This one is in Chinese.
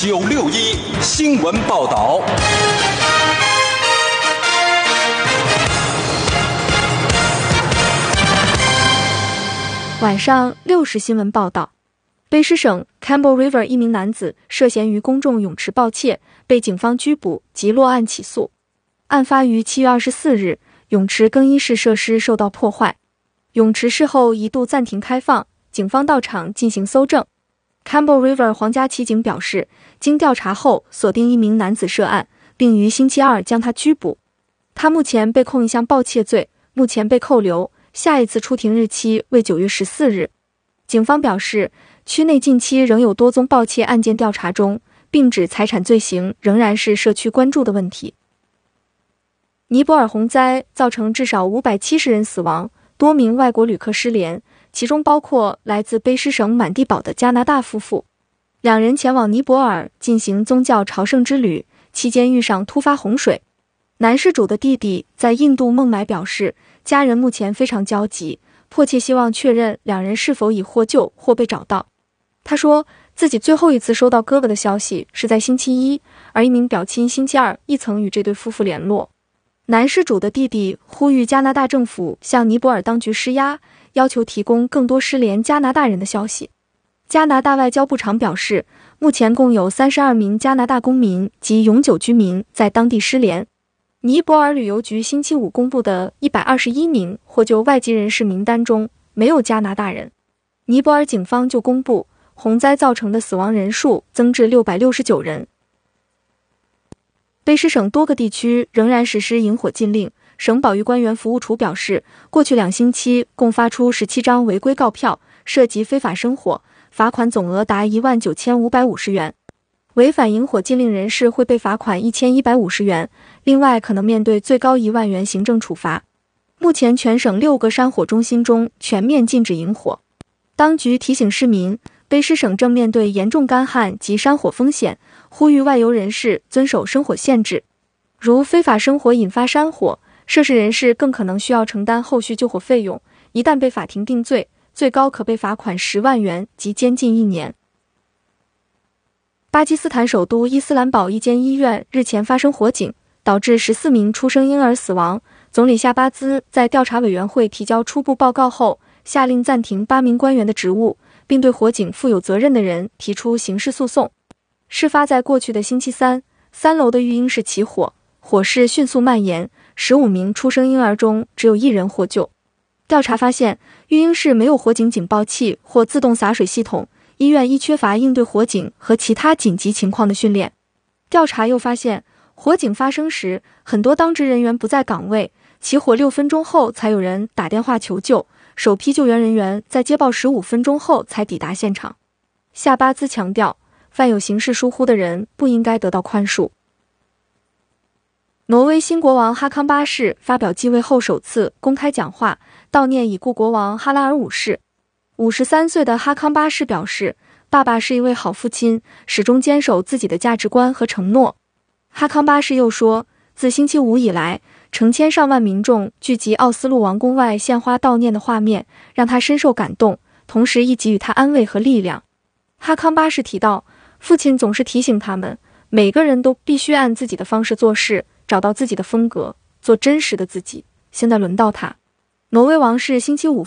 961新闻报道。 晚上6时新闻报道，卑诗省 Campbell River 一名男子涉嫌于公众泳池盗窃，被警方拘捕及落案起诉。案发于7月24日，泳池更衣室设施受到破坏，泳池事后一度暂停开放，警方到场进行搜证。Campbell River 皇家骑警表示，经调查后锁定一名男子涉案，并于星期二将他拘捕。他目前被控一项盗窃罪，目前被扣留，下一次出庭日期为9月14日。警方表示，区内近期仍有多宗盗窃案件调查中，并指财产罪行仍然是社区关注的问题。尼泊尔洪灾造成至少570人死亡，多名外国旅客失联，其中包括来自卑诗省满地堡的加拿大夫妇。两人前往尼泊尔进行宗教朝圣之旅，期间遇上突发洪水。男事主的弟弟在印度孟买表示，家人目前非常焦急，迫切希望确认两人是否已获救或被找到。他说，自己最后一次收到哥哥的消息是在星期一，而一名表亲星期二亦曾与这对夫妇联络。男事主的弟弟呼吁加拿大政府向尼泊尔当局施压，要求提供更多失联加拿大人的消息。加拿大外交部长表示，目前共有32名加拿大公民及永久居民在当地失联。尼泊尔旅游局星期五公布的121名获救外籍人士名单中没有加拿大人。尼泊尔警方就公布，洪灾造成的死亡人数增至669人。卑诗省多个地区仍然实施引火禁令，省保育官员服务处表示，过去2星期共发出17张违规告票，涉及非法生火，罚款总额达19550元。违反引火禁令人士会被罚款1150元，另外可能面对最高1万元行政处罚。目前全省6个山火中心中全面禁止引火。当局提醒市民，卑诗省正面对严重干旱及山火风险，呼吁外游人士遵守生火限制。如非法生火引发山火，涉事人士更可能需要承担后续救火费用，一旦被法庭定罪，最高可被罚款10万元及监禁1年。巴基斯坦首都伊斯兰堡一间医院日前发生火警，导致14名出生婴儿死亡。总理夏巴兹在调查委员会提交初步报告后，下令暂停8名官员的职务，并对火警负有责任的人提出刑事诉讼。事发在过去的星期三，3楼的育婴室起火，火势迅速蔓延，15名出生婴儿中只有1人获救。调查发现，育婴室没有火警警报器或自动洒水系统，医院亦缺乏应对火警和其他紧急情况的训练。调查又发现，火警发生时，很多当值人员不在岗位，起火6分钟后才有人打电话求救，首批救援人员在接报15分钟后才抵达现场。夏巴兹强调，犯有刑事疏忽的人不应该得到宽恕。挪威新国王哈康八世发表继位后首次公开讲话，悼念已故国王哈拉尔五世。53岁的哈康八世表示，爸爸是一位好父亲，始终坚守自己的价值观和承诺。哈康八世又说，自星期五以来，成千上万民众聚集奥斯陆王宫外献花悼念的画面，让他深受感动，同时亦给予他安慰和力量。哈康八世提到，父亲总是提醒他们，每个人都必须按自己的方式做事，找到自己的风格，做真实的自己。现在轮到他。挪威王室星期五